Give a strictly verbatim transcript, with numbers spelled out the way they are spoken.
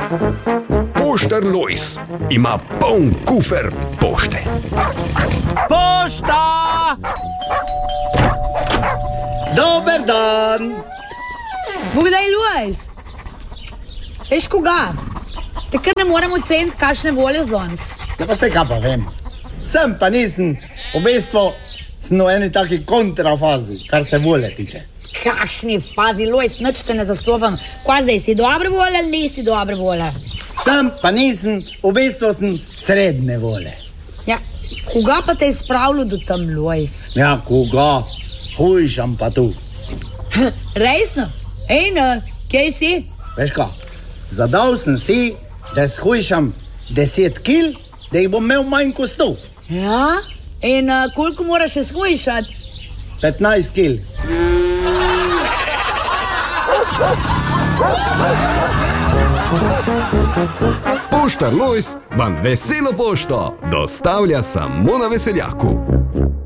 Poštar Lojz ima poln kufer pošte. Pošta! Dober dan! Bogdaj, Lojz! Veš koga? Takrat ne moremo ceniti, kakšne volje z danes. Ja, pa se kaj pa vem. Sem pa nisem, v bistvu sem v eni taki kontrafazi, kar se volje tiče. Kakšni fazi, Lojz, nič te ne zastopam. Kaj zdaj, si dobre volje ali nisi dobre volje? Sem pa nisem, v bistvu sem srednje volje. Ja, koga pa te je spravilo do tam, Lojz? Ja, koga? Hujšam pa tu. Resno? Ej, no, kje si? Veš kaj, zadal sem si, da shujšam deset kil, da jih bom imel manj kot sto. Ja? In uh, koliko moraš še shujšati? petnajst kil. Poštar Lojz vam veselo pošto dostavlja samo na Veseljaku.